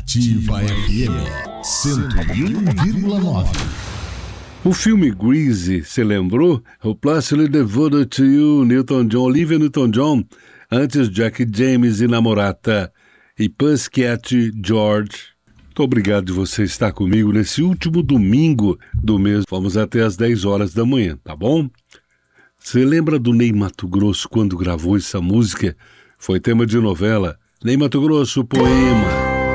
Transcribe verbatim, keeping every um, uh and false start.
Ativa F M cento e um vírgula nove. O filme Grease, você lembrou? O Plácido Devoted to You, Newton John, Olivia Newton-John, antes Jack James e Namorata e Pussycat George. Muito obrigado de você estar comigo nesse último domingo do mês. Vamos até às dez horas da manhã, tá bom? Você lembra do Ney Matogrosso quando gravou essa música? Foi tema de novela. Ney Matogrosso, Poema.